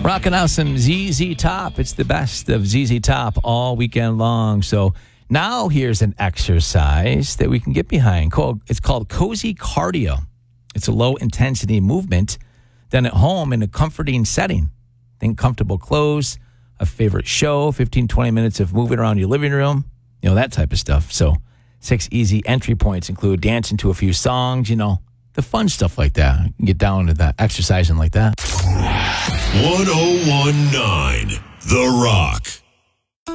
Rocking out some ZZ Top. It's the best of ZZ Top all weekend long. So now here's an exercise that we can get behind. It's called Cozy Cardio. It's a low-intensity movement done at home in a comforting setting. Think comfortable clothes, a favorite show, 15, 20 minutes of moving around your living room, that type of stuff. So 6 easy entry points include dancing to a few songs, the fun stuff like that. You can get down to that, exercising like that. 1019 The Rock.